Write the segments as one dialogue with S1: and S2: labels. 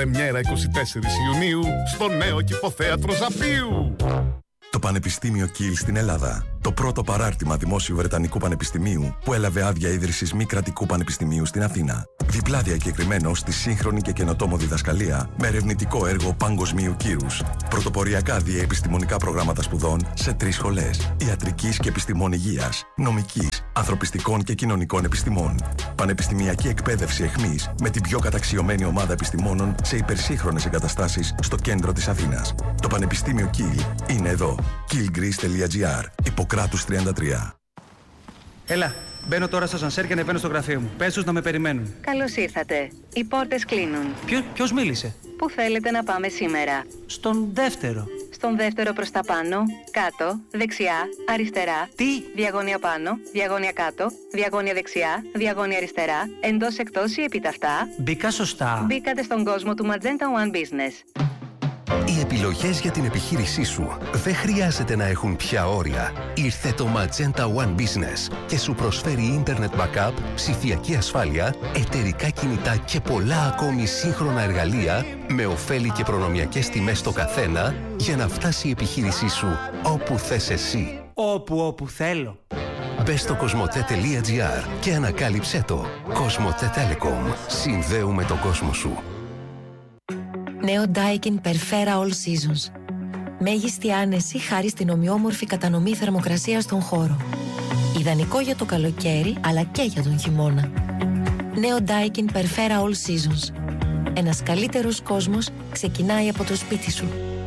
S1: Πρεμιέρα 24 Ιουνίου στο νέο Κηποθέατρο Ζαπίου.
S2: Το Πανεπιστήμιο Κιλ στην Ελλάδα. Το πρώτο παράρτημα δημόσιου Βρετανικού Πανεπιστημίου που έλαβε άδεια ίδρυσης μη κρατικού πανεπιστημίου στην Αθήνα. Διπλά διακεκριμένο στη σύγχρονη και καινοτόμο διδασκαλία με ερευνητικό έργο παγκοσμίου κύρους. Πρωτοποριακά διεπιστημονικά προγράμματα σπουδών σε 3 σχολές: ιατρικής και επιστημών υγείας, νομικής, ανθρωπιστικών και κοινωνικών επιστημών. Πανεπιστημιακή εκπαίδευση εχμής με την πιο καταξιωμένη ομάδα επιστημόνων σε υπερσύγχρονες εγκαταστάσεις στο κέντρο της Αθήνας. Το Πανεπιστήμιο Κιλ είναι εδώ. killgreece.gr. Ιπποκράτους 33.
S3: Έλα, μπαίνω τώρα στο ασανσέρ και ανεβαίνω στο γραφείο μου. Πες τους να με περιμένουν.
S4: Καλώς ήρθατε. Οι πόρτες κλείνουν.
S3: Ποιος μίλησε?
S4: Πού θέλετε να πάμε σήμερα?
S3: Στον δεύτερο.
S4: Στον δεύτερο προς τα πάνω, κάτω, δεξιά, αριστερά.
S3: Τι?
S4: Διαγώνια πάνω, διαγώνια κάτω, διαγώνια δεξιά, διαγώνια αριστερά, εντός εκτός ή επιταυτά.
S3: Μπήκα σωστά.
S4: Μπήκατε στον κόσμο του Magenta One Business.
S5: Οι επιλογές για την επιχείρησή σου δεν χρειάζεται να έχουν πια όρια. Ήρθε το Magenta One Business και σου προσφέρει Internet Backup, ψηφιακή ασφάλεια, εταιρικά κινητά και πολλά ακόμη σύγχρονα εργαλεία με ωφέλη και προνομιακές τιμές στο καθένα για να φτάσει η επιχείρησή σου όπου θες εσύ.
S3: Όπου θέλω.
S5: Μπες στο cosmote.gr και ανακάλυψέ το. Cosmote Telecom. Συνδέουμε τον κόσμο σου.
S6: Νέο Daikin Perfera All Seasons. Μέγιστη άνεση χάρη στην ομοιόμορφη κατανομή θερμοκρασίας στον χώρο. Ιδανικό για το καλοκαίρι, αλλά και για τον χειμώνα. Νέο Daikin Perfera All Seasons. Ένας καλύτερος κόσμος ξεκινάει από το σπίτι σου.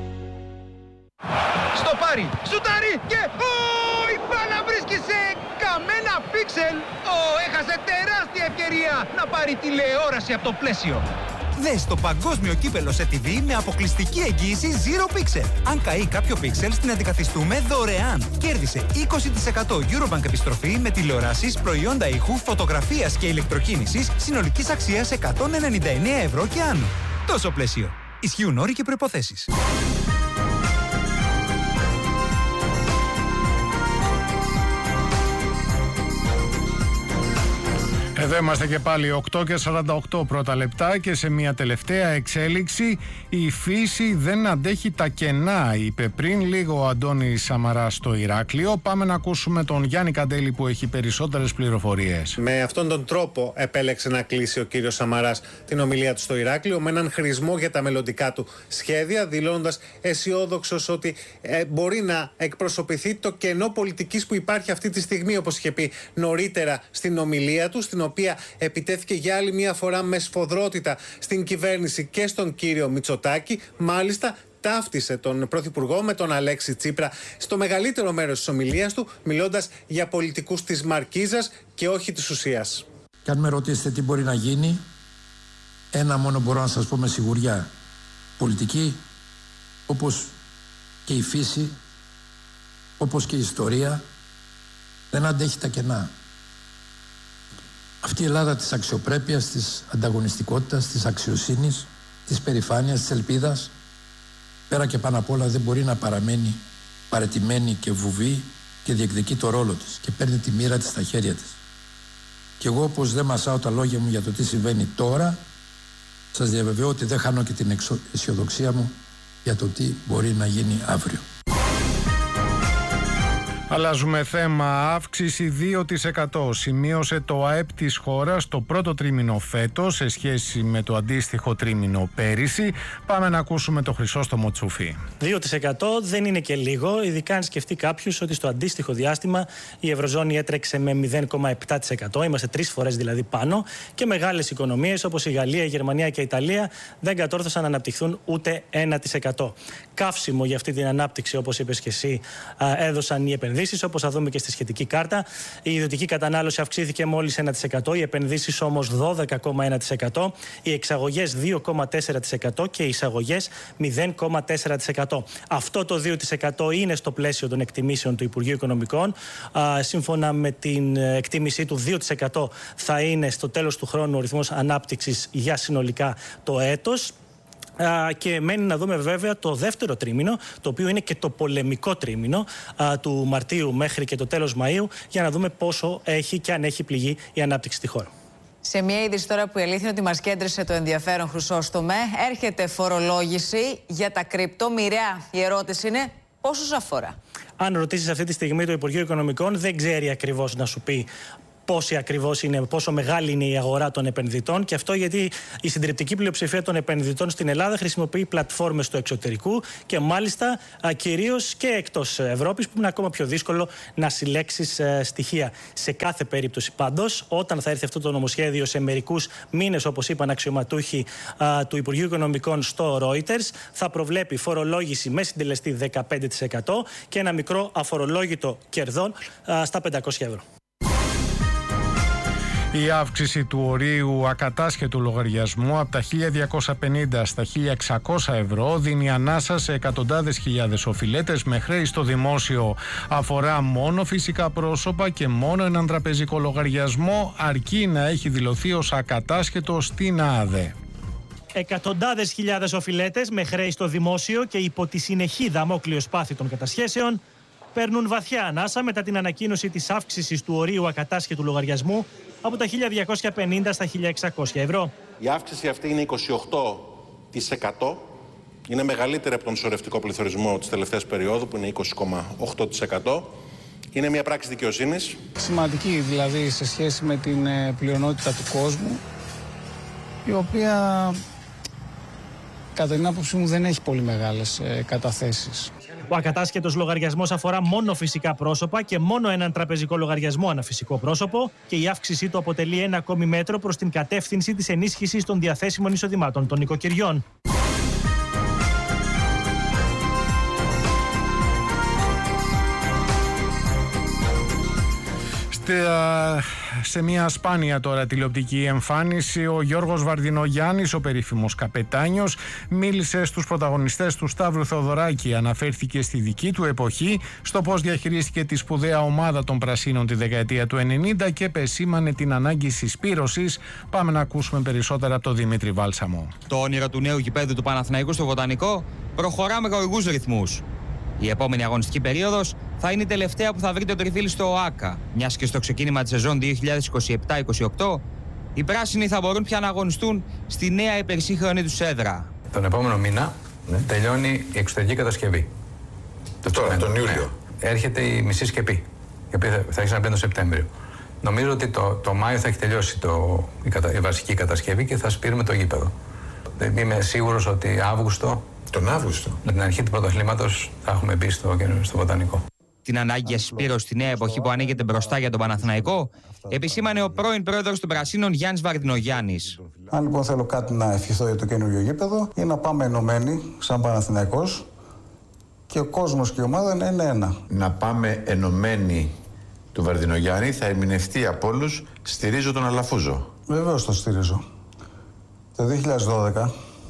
S7: Στο πάρει, σουτάρει και... η μπάλα βρίσκει σε καμένα πίξελ. Έχασε τεράστια ευκαιρία να πάρει τηλεόραση από το πλαίσιο. Δες το παγκόσμιο κύπελο σε TV με αποκλειστική εγγύηση Zero Pixel. Αν καεί κάποιο πίξελ, την αντικαθιστούμε δωρεάν. Κέρδισε 20% Eurobank επιστροφή με τηλεοράσεις, προϊόντα ήχου, φωτογραφίας και ηλεκτροκίνησης συνολικής αξίας 199 ευρώ και άνω. Τόσο πλαίσιο. Ισχύουν όροι και προϋποθέσεις.
S8: Εδώ είμαστε και πάλι 8:48 πρώτα λεπτά και σε μια τελευταία εξέλιξη. Η φύση δεν αντέχει τα κενά, είπε πριν λίγο ο Αντώνης Σαμαράς στο Ηράκλειο. Πάμε να ακούσουμε τον Γιάννη Καντέλη που έχει περισσότερες πληροφορίες.
S9: Με αυτόν τον τρόπο επέλεξε να κλείσει ο κύριος Σαμαράς την ομιλία του στο Ηράκλειο, με έναν χρησμό για τα μελλοντικά του σχέδια, δηλώνοντας αισιόδοξος ότι μπορεί να εκπροσωπηθεί το κενό πολιτικής που υπάρχει αυτή τη στιγμή, όπως είχε πει νωρίτερα στην ομιλία του, στην οποία επιτέθηκε για άλλη μια φορά με σφοδρότητα στην κυβέρνηση και στον κύριο Μητσοτάκη. Μάλιστα, ταύτισε τον Πρωθυπουργό με τον Αλέξη Τσίπρα στο μεγαλύτερο μέρος της ομιλίας του, μιλώντας για πολιτικούς της μαρκίζας και όχι της ουσίας.
S10: Και αν με ρωτήσετε τι μπορεί να γίνει, ένα μόνο μπορώ να σας πω με σιγουριά. Πολιτική, όπως και η φύση, όπως και η ιστορία, δεν αντέχει τα κενά. Αυτή η Ελλάδα της αξιοπρέπειας, της ανταγωνιστικότητας, της αξιοσύνης, της περηφάνειας, της ελπίδας, πέρα και πάνω απ' όλα δεν μπορεί να παραμένει παραιτημένη και βουβή και διεκδικεί το ρόλο της και παίρνει τη μοίρα της στα χέρια της. Και εγώ, όπως δεν μασάω τα λόγια μου για το τι συμβαίνει τώρα, σας διαβεβαιώ ότι δεν χάνω και την αισιοδοξία μου για το τι μπορεί να γίνει αύριο.
S8: Αλλάζουμε θέμα. Αύξηση 2% σημείωσε το ΑΕΠ της χώρας το πρώτο τρίμηνο φέτος σε σχέση με το αντίστοιχο τρίμηνο πέρυσι. Πάμε να ακούσουμε το Χρυσόστομο Τσουφί.
S11: 2% δεν είναι και λίγο, ειδικά αν σκεφτεί κάποιος ότι στο αντίστοιχο διάστημα η Ευρωζώνη έτρεξε με 0,7%. Είμαστε 3 φορές δηλαδή πάνω και μεγάλες οικονομίες όπως η Γαλλία, η Γερμανία και η Ιταλία δεν κατόρθωσαν να αναπτυχθούν ούτε 1%. Καύσιμο για αυτή την ανάπτυξη, όπως είπες και εσύ, έδωσαν οι επενδύσεις, όπως θα δούμε και στη σχετική κάρτα. Η ιδιωτική κατανάλωση αυξήθηκε μόλις 1%, οι επενδύσεις όμως 12,1%, οι εξαγωγές 2,4% και οι εισαγωγές 0,4%. Αυτό το 2% είναι στο πλαίσιο των εκτιμήσεων του Υπουργείου Οικονομικών. Σύμφωνα με την εκτίμησή του, 2% θα είναι στο τέλος του χρόνου ο ρυθμός ανάπτυξης για συνολικά το έτος. Και μένει να δούμε βέβαια το δεύτερο τρίμηνο, το οποίο είναι και το πολεμικό τρίμηνο του Μαρτίου μέχρι και το τέλος Μαΐου, για να δούμε πόσο έχει και αν έχει πληγεί η ανάπτυξη στη χώρα.
S12: Σε μια είδηση τώρα που η αλήθεια είναι ότι μας κέντρισε το ενδιαφέρον, Χρυσόστομε, έρχεται φορολόγηση για τα κρυπτο. Μοιραία, η ερώτηση είναι πόσους αφορά.
S11: Αν ρωτήσεις αυτή τη στιγμή το Υπουργείο Οικονομικών, δεν ξέρει ακριβώς να σου πει πόσο μεγάλη είναι η αγορά των επενδυτών, και αυτό γιατί η συντριπτική πλειοψηφία των επενδυτών στην Ελλάδα χρησιμοποιεί πλατφόρμες του εξωτερικού και μάλιστα κυρίως και εκτός Ευρώπης, που είναι ακόμα πιο δύσκολο να συλλέξεις στοιχεία. Σε κάθε περίπτωση πάντως, όταν θα έρθει αυτό το νομοσχέδιο σε μερικούς μήνες, όπως είπαν αξιωματούχοι του Υπουργείου Οικονομικών στο Reuters, θα προβλέπει φορολόγηση με συντελεστή 15% και ένα μικρό αφορολόγητο κερδών στα 500 ευρώ.
S8: Η αύξηση του ορίου ακατάσχετου λογαριασμού από τα 1.250 στα 1.600 ευρώ δίνει ανάσα σε εκατοντάδες χιλιάδες οφειλέτες με χρέη στο δημόσιο. Αφορά μόνο φυσικά πρόσωπα και μόνο έναν τραπεζικό λογαριασμό, αρκεί να έχει δηλωθεί ως ακατάσχετο στην ΑΔΕ.
S11: Εκατοντάδες χιλιάδες οφειλέτες με χρέη στο δημόσιο και υπό τη συνεχή δαμόκλειο σπάθη των κατασχέσεων παίρνουν βαθιά ανάσα μετά την ανακοίνωση της αύξησης του ορίου ακατάσχετου λογαριασμού από τα 1.250 στα 1.600 ευρώ.
S13: Η αύξηση αυτή είναι 28%. Είναι μεγαλύτερη από τον σωρευτικό πληθωρισμό της τελευταίας περίοδου, που είναι 20,8%. Είναι μια πράξη δικαιοσύνης.
S14: Σημαντική δηλαδή σε σχέση με την πλειονότητα του κόσμου, η οποία κατά την άποψή μου δεν έχει πολύ μεγάλες καταθέσεις.
S11: Ο ακατάσχετος λογαριασμός αφορά μόνο φυσικά πρόσωπα και μόνο έναν τραπεζικό λογαριασμό ανά φυσικό πρόσωπο, και η αύξησή του αποτελεί ένα ακόμη μέτρο προς την κατεύθυνση της ενίσχυσης των διαθέσιμων εισοδημάτων των νοικοκυριών.
S8: Σε μια σπάνια τώρα τηλεοπτική εμφάνιση, ο Γιώργος Βαρδινογιάννης, ο περίφημος καπετάνιος, μίλησε στους πρωταγωνιστές του Σταύρου Θεοδωράκη. Αναφέρθηκε στη δική του εποχή, στο πώς διαχειρίστηκε τη σπουδαία ομάδα των Πρασίνων τη δεκαετία του 90 και επεσήμανε την ανάγκη συσπήρωσης. Πάμε να ακούσουμε περισσότερα από τον Δημήτρη Βάλσαμο.
S15: Το όνειρο του νέου γηπέδου του Παναθηναϊκού στο Βοτανικό προχωρά με γοργούς ρυθμούς. Η επόμενη αγωνιστική περίοδος θα είναι η τελευταία που θα βρει το τριφύλι στο ΟΑΚΑ, μιας και στο ξεκίνημα της σεζόν 2027-28 οι πράσινοι θα μπορούν πια να αγωνιστούν στη νέα υπερσύγχρονη τους έδρα.
S16: Τον επόμενο μήνα τελειώνει η εξωτερική κατασκευή.
S17: Τώρα, τον Ιούλιο.
S16: Έρχεται η μισή σκεπή, η οποία θα αρχίσει να μπαίνει το Σεπτέμβριο. Νομίζω ότι το Μάιο θα έχει τελειώσει η βασική κατασκευή και θα σπείρουμε το γήπεδο. Είμαι σίγουρος ότι Αύγουστο.
S17: Τον Αύγουστο.
S16: Με την αρχή του πρωταθλήματος θα έχουμε μπει στο Βοτανικό.
S15: Την ανάγκη για συσπήρωση στη νέα εποχή που ανοίγεται μπροστά για τον Παναθηναϊκό επισήμανε ο πρώην πρόεδρος των Πρασίνων Γιάννης Βαρδινογιάννης.
S18: Αν λοιπόν θέλω κάτι να ευχηθώ για το καινούργιο γήπεδο, είναι να πάμε ενωμένοι σαν Παναθηναϊκός και ο κόσμος και η ομάδα να είναι ένα.
S17: Να πάμε ενωμένοι του Βαρδινογιάννη, θα ερμηνευτεί από όλους. Στηρίζω τον Αλαφούζο.
S18: Βεβαίως το στηρίζω. Το 2012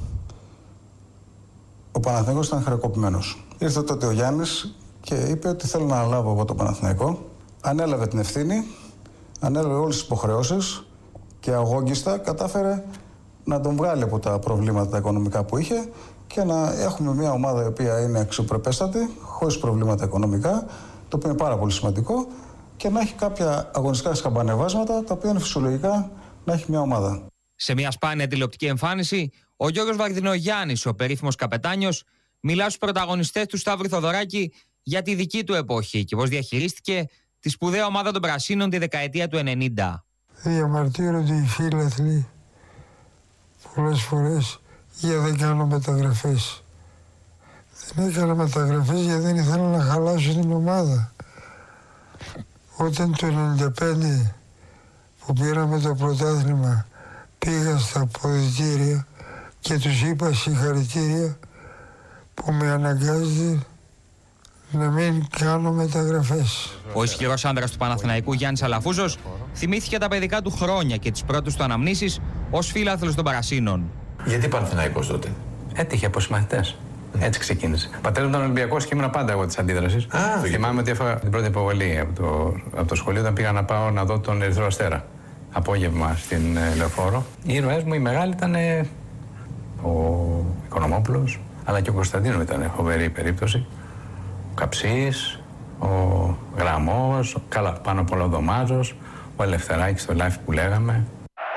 S18: ο Παναθηναϊκός ήταν χρεοκοπημένος. Ήρθε τότε ο Γιάννης και είπε ότι θέλω να αναλάβω εγώ το Παναθηναϊκό. Ανέλαβε την ευθύνη, ανέλαβε όλες τις υποχρεώσεις και αγόγγιστα κατάφερε να τον βγάλει από τα προβλήματα τα οικονομικά που είχε και να έχουμε μια ομάδα η οποία είναι αξιοπρεπέστατη, χωρίς προβλήματα οικονομικά, το οποίο είναι πάρα πολύ σημαντικό, και να έχει κάποια αγωνιστικά σκαμπανεβάσματα τα οποία είναι φυσιολογικά να έχει μια ομάδα.
S15: Σε μια σπάνια τηλεοπτική εμφάνιση, ο Γιώργος Βαρδινογιάννης, ο περίφημος καπετάνιος, μιλά στους πρωταγωνιστές του Σταύρου Θεοδωράκη για τη δική του εποχή και πώς διαχειρίστηκε τη σπουδαία ομάδα των Πρασίνων τη δεκαετία του 90.
S19: Διαμαρτύρονται οι φίλαθλοι πολλές φορές για δεν κάνω μεταγραφές. Δεν έκανα μεταγραφές γιατί δεν ήθελα να χαλάσω την ομάδα. Όταν το 95 που πήραμε το πρωτάθλημα πήγα στα αποδυτήρια και τους είπα συγχαρητήρια που με αναγκάζεται να μην κάνω μεταγραφές.
S15: Ο ισχυρός άνδρας του Παναθηναϊκού Γιάννης Αλαφούζος θυμήθηκε τα παιδικά του χρόνια και τις πρώτες του αναμνήσεις ως φίλαθλος των Πρασίνων.
S17: Γιατί Παναθηναϊκός τότε?
S16: Έτυχε από συμμαθητές. Έτσι ξεκίνησε. Πατέρα μου ήταν Ολυμπιακός και ήμουν πάντα εγώ της αντίδρασης. Θυμάμαι ότι έφαγα την πρώτη υποβολή από το σχολείο όταν πήγα να πάω να δω τον Ερυθρό Αστέρα. Απόγευμα στην Λεωφόρο. Οι ήρωές μου οι μεγάλοι ήταν ο Οικονομόπουλος, αλλά και ο Κωνσταντίνου ήταν φοβερή περίπτωση. Ο Καψής, ο Γραμμός, καλά πάνω απ' όλα ο Δωμάζος, ο Ελευθεράκης στο live που λέγαμε.
S20: Ο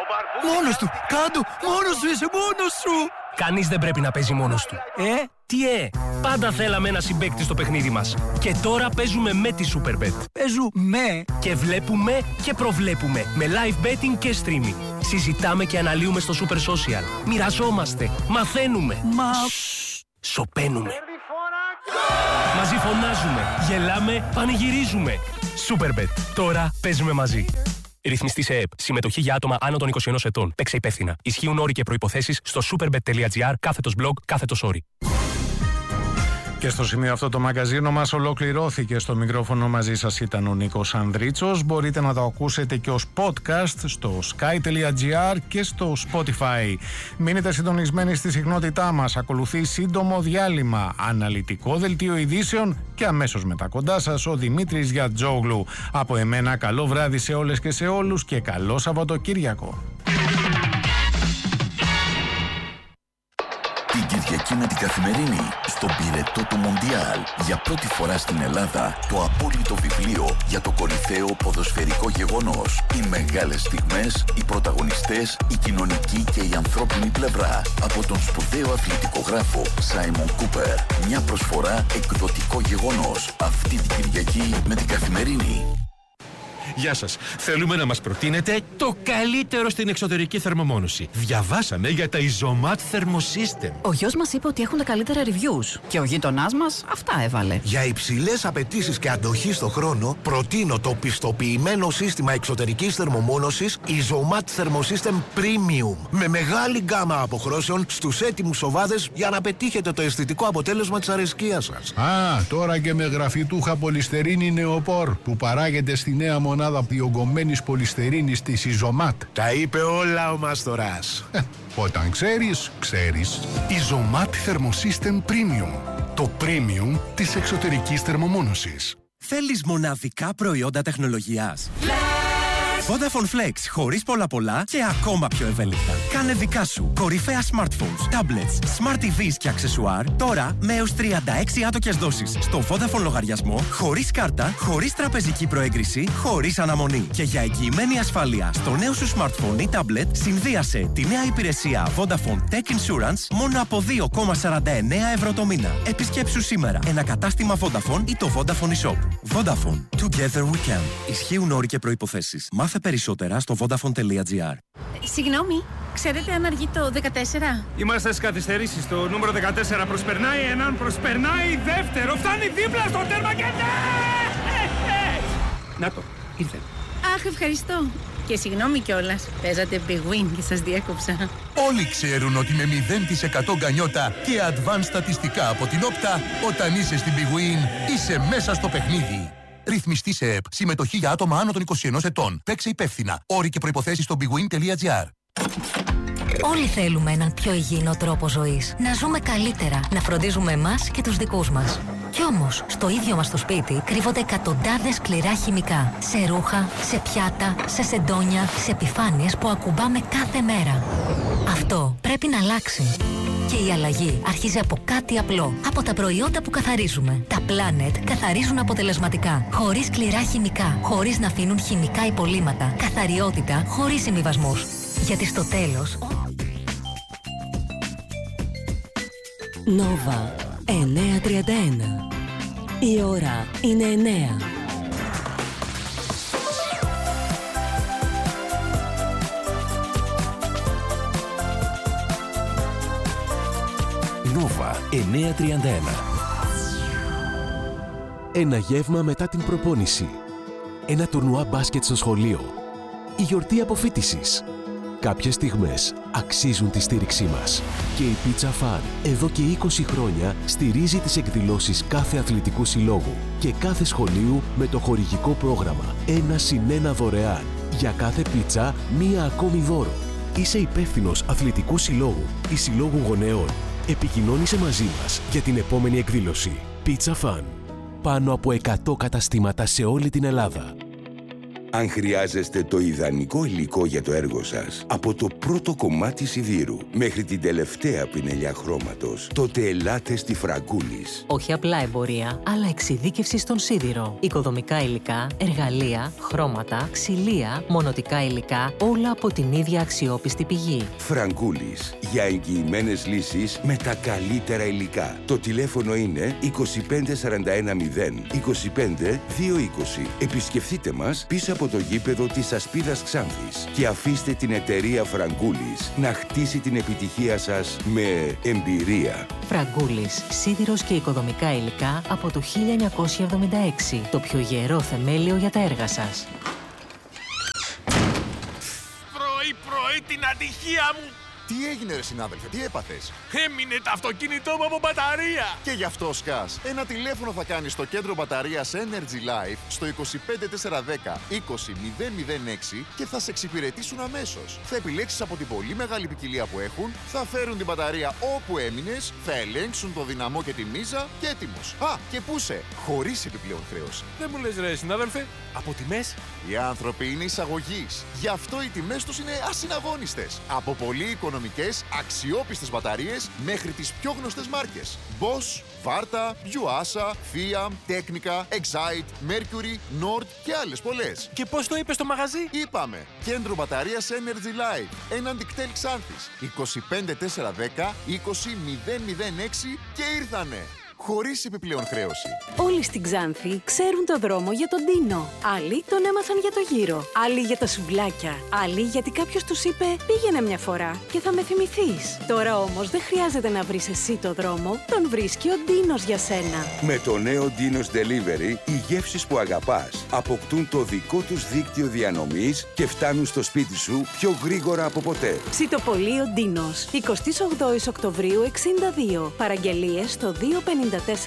S20: Μόνος του! Κάντο! Μόνος σου είσαι! Μόνος σου!
S21: Κανείς δεν πρέπει να παίζει μόνος του. Τι πάντα θέλαμε ένα συμπαίκτη στο παιχνίδι μας. Και τώρα παίζουμε με τη Superbet.
S20: Παίζουμε
S21: και βλέπουμε και προβλέπουμε. Με live betting και streaming. Συζητάμε και αναλύουμε στο Super Social. Μοιραζόμαστε. Μαθαίνουμε. Σωπαίνουμε. Μαζί φωνάζουμε. Γελάμε. Πανηγυρίζουμε. Superbet. Τώρα παίζουμε μαζί. Ρυθμιστή σε ΕΕΠ. Συμμετοχή για άτομα άνω των 21 ετών. Παίξε υπεύθυνα. Ισχύουν όροι και προϋποθέσεις στο superbet.gr/blog/όροι.
S8: Και στο σημείο αυτό το μαγκαζίνο μας ολοκληρώθηκε. Στο μικρόφωνο μαζί σας ήταν ο Νίκος Ανδρίτσος. Μπορείτε να το ακούσετε και ως podcast στο sky.gr και στο Spotify. Μείνετε συντονισμένοι στη συχνότητά μας. Ακολουθεί σύντομο διάλειμμα, αναλυτικό δελτίο ειδήσεων και αμέσως μετά κοντά σας ο Δημήτρης Γιατζόγλου. Από εμένα καλό βράδυ σε όλες και σε όλους και καλό Σαββατοκύριακο.
S22: Την Κυριακή με την Καθημερινή, στον πυρετό του Μοντιάλ, για πρώτη φορά στην Ελλάδα, το απόλυτο βιβλίο για το κορυφαίο ποδοσφαιρικό γεγονός. Οι μεγάλες στιγμές, οι πρωταγωνιστές, η κοινωνική και η ανθρώπινη πλευρά. Από τον σπουδαίο αθλητικογράφο Σάιμον Κούπερ. Μια προσφορά εκδοτικό γεγονός. Αυτή την Κυριακή με την Καθημερινή.
S23: Γεια σας. Θέλουμε να μας προτείνετε το καλύτερο στην εξωτερική θερμομόνωση. Διαβάσαμε για τα Isomat Thermosystem.
S24: Ο γιος μας είπε ότι έχουν τα καλύτερα reviews. Και ο γείτονάς μας αυτά έβαλε.
S25: Για υψηλές απαιτήσεις και αντοχή στο χρόνο, προτείνω το πιστοποιημένο σύστημα εξωτερικής θερμομόνωσης Isomat Thermosystem Premium. Με μεγάλη γκάμα αποχρώσεων στους έτοιμους σοβάδες για να πετύχετε το αισθητικό αποτέλεσμα της αρεσκίας σας.
S26: Τώρα και με γραφιτούχα πολυστερίνη νεοπόρ που παράγεται στη νέα μονάδα διογκωμένης πολυστερίνης της Isomat.
S25: Τα είπε όλα ο Μάστορας.
S26: Όταν ξέρεις, ξέρεις. Isomat Thermosystem Premium. Το premium της εξωτερικής θερμομόνωσης.
S27: Θέλεις μοναδικά προϊόντα τεχνολογίας? Vodafone Flex, χωρίς πολλά και ακόμα πιο ευέλικτα. Κάνε δικά σου κορυφαία smartphones, tablets, smart TVs και αξεσουάρ τώρα με έως 36 άτοκες δόσεις στο Vodafone λογαριασμό, χωρίς κάρτα, χωρίς τραπεζική προέγκριση, χωρίς αναμονή. Και για εγγυημένη ασφάλεια στο νέο σου smartphone ή tablet, συνδύασε τη νέα υπηρεσία Vodafone Tech Insurance μόνο από 2,49 ευρώ το μήνα. Επισκέψου σήμερα ένα κατάστημα Vodafone ή το Vodafone eShop. Vodafone. Together we can. Ισχύουν όροι και προϋποθέσεις. Μάθε περισσότερα στο vodafone.gr.
S28: Συγγνώμη, ξέρετε αν αργεί το 14?
S3: Είμαστε στις καθυστερήσεις. Το νούμερο 14 προσπερνάει έναν, προσπερνάει δεύτερο, φτάνει δίπλα στο τέρμα και να το, ήρθε.
S28: Αχ, ευχαριστώ. Και συγγνώμη κιόλας, παίζατε Big Win και σας διέκοψα.
S26: Όλοι ξέρουν ότι με 0% γκανιότα και advanced στατιστικά από την Όπτα, όταν είσαι στην Big Win, είσαι μέσα στο παιχνίδι. Ρυθμιστή σε ΕΕΠ. Συμμετοχή για άτομα άνω των 21 ετών. Παίξε υπεύθυνα. Όροι και προϋποθέσεις στο bigwin.gr.
S6: Όλοι θέλουμε έναν πιο υγιεινό τρόπο ζωής. Να ζούμε καλύτερα, να φροντίζουμε εμάς και τους δικούς μας. Κι όμως, στο ίδιο μας το σπίτι κρύβονται εκατοντάδες σκληρά χημικά. Σε ρούχα, σε πιάτα, σε σεντόνια, σε επιφάνειες που ακουμπάμε κάθε μέρα. Αυτό πρέπει να αλλάξει. Και η αλλαγή αρχίζει από κάτι απλό. Από τα προϊόντα που καθαρίζουμε. Τα Planet καθαρίζουν αποτελεσματικά. Χωρίς σκληρά χημικά. Χωρίς να αφήνουν χημικά υπολείμματα. Καθαριότητα χωρίς συμβιβασμούς. Γιατί στο τέλος...
S29: Νόβα 9:31. Η ώρα είναι 9.
S5: Νόβα 9:31. Ένα γεύμα μετά την προπόνηση. Ένα τουρνουά μπάσκετ στο σχολείο. Η γιορτή αποφοίτησης. Κάποιες στιγμές αξίζουν τη στήριξή μας. Και η Pizza Fun εδώ και 20 χρόνια στηρίζει τις εκδηλώσεις κάθε αθλητικού συλλόγου και κάθε σχολείου με το χορηγικό πρόγραμμα 1+1 δωρεάν. Για κάθε πίτσα μία ακόμη δώρο. Είσαι υπεύθυνος αθλητικού συλλόγου ή συλλόγου γονέων. Επικοινώνησε μαζί μας για την επόμενη εκδήλωση. Pizza Fun. Πάνω από 100 καταστήματα σε όλη την Ελλάδα.
S1: Αν χρειάζεστε το ιδανικό υλικό για το έργο σας, από το πρώτο κομμάτι σιδήρου μέχρι την τελευταία πινελιά χρώματος, τότε ελάτε στη Φραγκούλης.
S29: Όχι απλά εμπορία, αλλά εξειδίκευση στον σίδηρο. Οικοδομικά υλικά, εργαλεία, χρώματα, ξυλία, μονοτικά υλικά, όλα από την ίδια αξιόπιστη πηγή.
S1: Φραγκούλης, για εγγυημένες λύσεις με τα καλύτερα υλικά. Το τηλέφωνο είναι 25410 25 220. Επισκεφτείτε μας πίσω από το γήπεδο της Ασπίδας Ξάνθης και αφήστε την εταιρεία Φραγκούλης να χτίσει την επιτυχία σας με εμπειρία.
S29: Φραγκούλης, σίδηρος και οικοδομικά υλικά από το 1976. Το πιο γερό θεμέλιο για τα έργα σας.
S3: Πρωί την ατυχία μου!
S2: Τι έγινε ρε συνάδελφε, τι έπαθες?
S3: Έμεινε το αυτοκίνητό μου από μπαταρία!
S2: Και γι' αυτό σκάς. Ένα τηλέφωνο θα κάνεις στο κέντρο μπαταρίας Energy Life στο 25410 20006 και θα σε εξυπηρετήσουν αμέσως. Θα επιλέξεις από την πολύ μεγάλη ποικιλία που έχουν, θα φέρουν την μπαταρία όπου έμεινες, θα ελέγξουν το δυναμό και τη μίζα και έτοιμος. Α, και πούσε, χωρίς επιπλέον χρέωση.
S3: Δεν μου λες ρε συνάδελφε, από τιμές?
S2: Οι άνθρωποι είναι εισαγωγής. Γι' αυτό οι τιμές τους είναι ασυναγώνιστες. Από πολύ οικονομικές, αξιόπιστες μπαταρίες μέχρι τις πιο γνωστές μάρκες. Bosch, Varta, Yuasa, Fiat, Technica, Excite, Mercury, Nord και άλλες πολλές.
S3: Και πώς το είπες στο μαγαζί?
S2: Είπαμε, κέντρο μπαταρίας Energy Life, έναντι κτέλ Ξάνθης, 25410 20006 και ήρθανε. Χωρίς επιπλέον χρέωση.
S4: Όλοι στην Ξάνθη ξέρουν το δρόμο για τον Ντίνο. Άλλοι τον έμαθαν για το γύρο. Άλλοι για τα σουβλάκια. Άλλοι γιατί κάποιος τους είπε πήγαινε μια φορά και θα με θυμηθείς. Τώρα όμως δεν χρειάζεται να βρεις εσύ το δρόμο. Τον βρίσκει ο Ντίνος για σένα.
S1: Με το νέο Ντίνος Delivery, οι γεύσεις που αγαπάς αποκτούν το δικό τους δίκτυο διανομής και φτάνουν στο σπίτι σου πιο γρήγορα από ποτέ.
S4: Ψητοπολείο Ντίνος. 28 Οκτωβρίου 62. Παραγγελίες στο 25410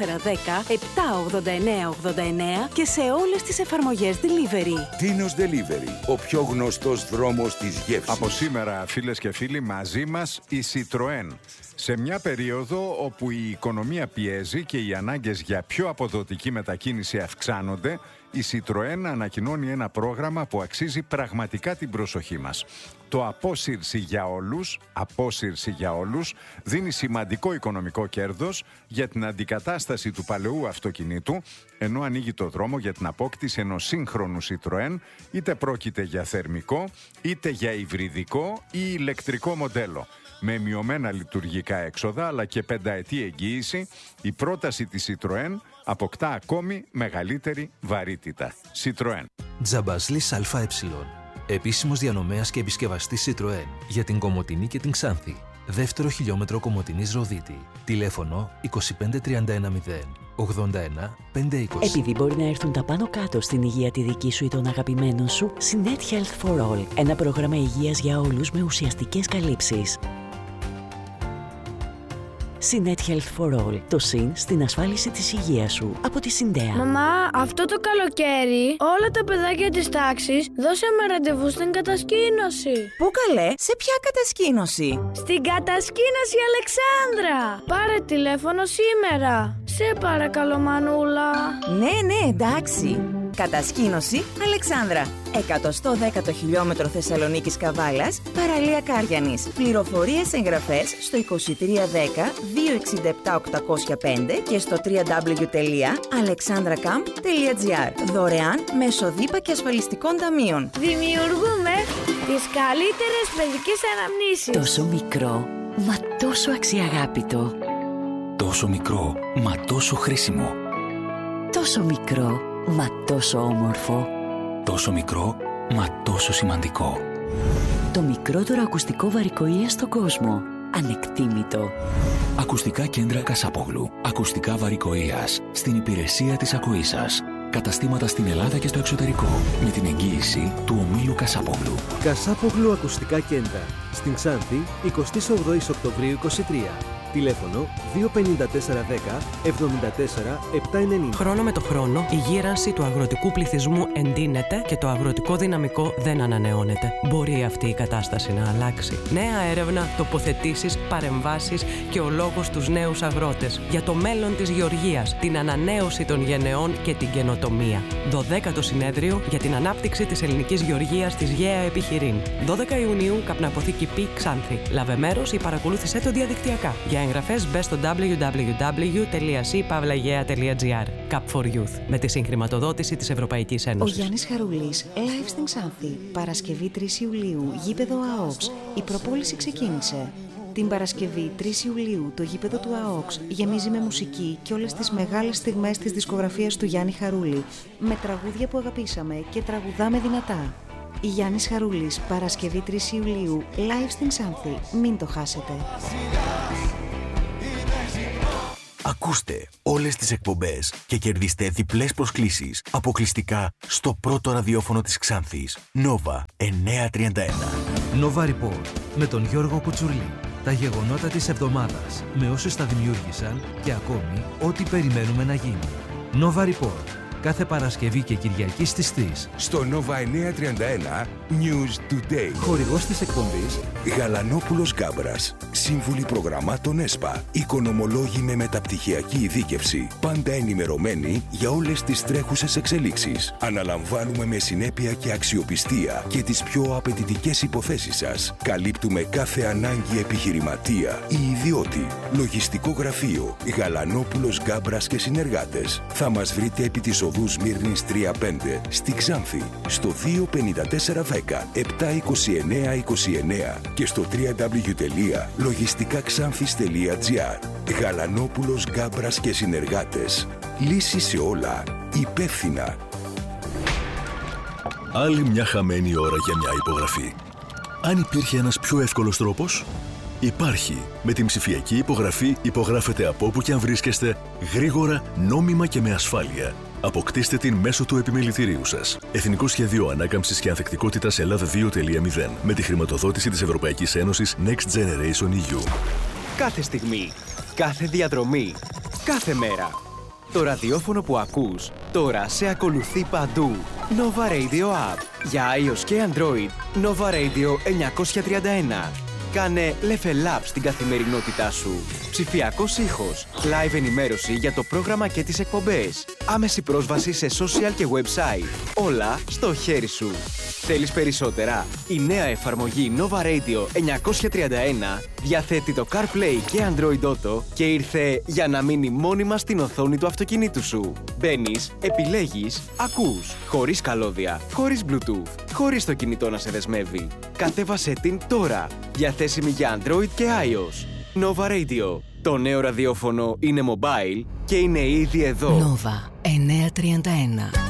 S4: 78989 και σε όλες τις εφαρμογές delivery.
S1: Ντίνος Delivery, ο πιο γνωστός δρόμος της γεύσης.
S7: Από σήμερα, φίλες και φίλοι, μαζί μας η Citroën. Σε μια περίοδο όπου η οικονομία πιέζει και οι ανάγκες για πιο αποδοτική μετακίνηση αυξάνονται, η Citroën ανακοινώνει ένα πρόγραμμα που αξίζει πραγματικά την προσοχή μας. Το Απόσυρση για όλους δίνει σημαντικό οικονομικό κέρδος για την αντικατάσταση του παλαιού αυτοκινήτου, ενώ ανοίγει το δρόμο για την απόκτηση ενός σύγχρονου Citroën, είτε πρόκειται για θερμικό, είτε για υβριδικό ή ηλεκτρικό μοντέλο. Με μειωμένα λειτουργικά έξοδα αλλά και πενταετή εγγύηση, η πρόταση της Citroën αποκτά ακόμη μεγαλύτερη βαρύτητα. Citroën.
S9: Τζαμπασλής ΑΕ. Επίσημος διανομέας και επισκευαστής Citroën για την Κομοτηνή και την Ξάνθη. Δεύτερο χιλιόμετρο Κομοτηνής Ροδίτη. Τηλέφωνο 25310 81 520.
S10: Επειδή μπορεί να έρθουν τα πάνω κάτω στην υγεία τη δική σου ή των αγαπημένων σου, Sinet Health for All. Ένα πρόγραμμα υγείας για όλους με ουσιαστικές καλύψεις. Sinet Health for All. Το συν στην ασφάλιση της υγείας σου. Από τη Συντέα.
S12: Μαμά, αυτό το καλοκαίρι όλα τα παιδάκια της τάξης δώσαμε ραντεβού στην κατασκήνωση.
S13: Πού καλέ, σε ποια κατασκήνωση?
S12: Στην κατασκήνωση Αλεξάνδρα. Πάρε τηλέφωνο σήμερα. Σε παρακαλώ Μανούλα.
S13: Ναι, εντάξει. Κατασκήνωση Αλεξάνδρα. 110ο χιλιόμετρο Θεσσαλονίκης Καβάλας, παραλία Κάριανης. Πληροφορίες εγγραφές στο 2310 267 805 και στο www.alexandracamp.gr. Δωρεάν μέσω ΔΥΠΑ και ασφαλιστικών ταμείων.
S12: Δημιουργούμε τις καλύτερες παιδικές αναμνήσεις.
S10: Τόσο μικρό, μα τόσο αξιαγάπητο.
S9: Τόσο μικρό, μα τόσο χρήσιμο.
S10: Τόσο μικρό, μα τόσο όμορφο.
S9: Τόσο μικρό, μα τόσο σημαντικό.
S10: Το μικρότερο ακουστικό βαρικοΐα στον κόσμο. Ανεκτήμητο.
S9: Ακουστικά κέντρα Κασάπογλου. Ακουστικά βαρικοΐας. Στην υπηρεσία της ακοής σας. Καταστήματα στην Ελλάδα και στο εξωτερικό. Με την εγγύηση του ομίλου Κασάπογλου.
S14: Κασάπογλου Ακουστικά Κέντρα. Στην Ξάνθη, 28 Οκτωβρίου 23.
S11: Τηλέφωνο 25410 74 790.
S14: Χρόνο με το χρόνο, η γύρανση του αγροτικού πληθυσμού εντείνεται και το αγροτικό δυναμικό δεν ανανεώνεται. Μπορεί αυτή η κατάσταση να αλλάξει. Νέα έρευνα, τοποθετήσεις, παρεμβάσεις και ο λόγος στους νέους αγρότες. Για το μέλλον της γεωργίας, την ανανέωση των γενεών και την καινοτομία. 12ο συνέδριο για την ανάπτυξη της ελληνικής γεωργίας της ΓΕΑ Επιχειρήν. 12 Ιουνίου, Καπναποθήκη Π Ξάνθη. Λάβε μέρος ή παρακολούθησέ το διαδικτυακά. Για εγγραφές μπες στο www.c-pavlagea.gr. Cup for Youth, με τη συγχρηματοδότηση της Ευρωπαϊκής Ένωσης.
S13: Ο Γιάννης Χαρούλης, live στην Ξάνθη. Παρασκευή 3 Ιουλίου, γήπεδο ΑΟΚΣ. Η προπόληση ξεκίνησε. Την Παρασκευή 3 Ιουλίου, το γήπεδο του ΑΟΚΣ γεμίζει με μουσική και όλες τις μεγάλες στιγμές της δισκογραφίας του Γιάννη Χαρούλη, με τραγούδια που αγαπήσαμε και τραγουδάμε δυνατά. Γιάννης Χαρούλης, Παρασκευή 3 Ιουλίου, live στην Ξάνθη. Μην το χάσετε.
S15: Ακούστε όλες τις εκπομπές και κερδίστε διπλές προσκλήσεις αποκλειστικά στο πρώτο ραδιόφωνο της Ξάνθης. Nova 931.
S9: Nova Report με τον Γιώργο Κουτσουρλή. Τα γεγονότα της εβδομάδας με όσους τα δημιούργησαν και ακόμη ό,τι περιμένουμε να γίνει. Nova Report. Κάθε Παρασκευή και Κυριακή στις 3.
S1: Στο Nova 931 News Today.
S15: Χορηγός της εκπομπής
S1: Γαλανόπουλος Γκάμπρας. Σύμβουλοι προγραμμάτων ΕΣΠΑ. Οικονομολόγοι με μεταπτυχιακή ειδίκευση. Πάντα ενημερωμένοι για όλες τις τρέχουσες εξελίξεις. Αναλαμβάνουμε με συνέπεια και αξιοπιστία και τις πιο απαιτητικές υποθέσεις σας. Καλύπτουμε κάθε ανάγκη επιχειρηματία ή ιδιώτη. Λογιστικό γραφείο Γαλανόπουλος Γκάμπρας και συνεργάτες. Θα μας βρείτε επί της οδού Σμύρνης 35 στη Ξάνθη στο 25410 72929 και στο www.logistikakxanthis.gr. Γαλανόπουλος Γκάμπρας και συνεργάτες. Λύσεις σε όλα. Υπεύθυνα.
S16: Άλλη μια χαμένη ώρα για μια υπογραφή. Αν υπήρχε ένας πιο εύκολος τρόπος, υπάρχει. Με την ψηφιακή υπογραφή υπογράφετε από όπου και αν βρίσκεστε, γρήγορα, νόμιμα και με ασφάλεια. Αποκτήστε την μέσω του επιμελητηρίου σας. Εθνικό Σχέδιο Ανάκαμψης και Ανθεκτικότητας Ελλάδα 2.0 με τη χρηματοδότηση της Ευρωπαϊκής Ένωσης Next Generation EU.
S17: Κάθε στιγμή, κάθε διαδρομή, κάθε μέρα. Το ραδιόφωνο που ακούς τώρα σε ακολουθεί παντού. Nova Radio App. Για iOS και Android, Nova Radio 931. Κάνε level up στην καθημερινότητά σου. Ψηφιακός ήχος, live ενημέρωση για το πρόγραμμα και τις εκπομπές. Άμεση πρόσβαση σε social και website. Όλα στο χέρι σου. Θέλεις περισσότερα? Η νέα εφαρμογή Nova Radio 931 διαθέτει το CarPlay και Android Auto και ήρθε για να μείνει μόνιμα στην οθόνη του αυτοκινήτου σου. Μπαίνεις, επιλέγεις, ακούς. Χωρίς καλώδια, χωρίς Bluetooth, χωρίς το κινητό να σε δεσμεύει. Κατέβασέ την τώρα. Διαθέσιμη για Android και iOS. Nova Radio. Το νέο ραδιόφωνο είναι mobile και είναι ήδη εδώ.
S29: Nova 931.